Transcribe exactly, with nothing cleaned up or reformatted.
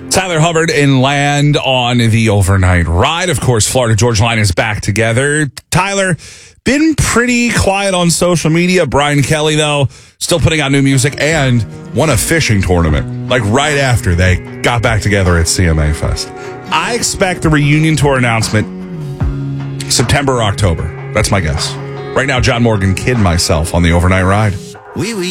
Tyler Hubbard in Land on the overnight ride. Of course, Florida Georgia Line is back together. Tyler, been pretty quiet on social media. Brian Kelly, though, still putting out new music and won a fishing tournament, like right after they got back together at C M A Fest. I expect the reunion tour announcement September or October. That's my guess. Right now, John Morgan, Kid Myself on the overnight ride. Oui, oui.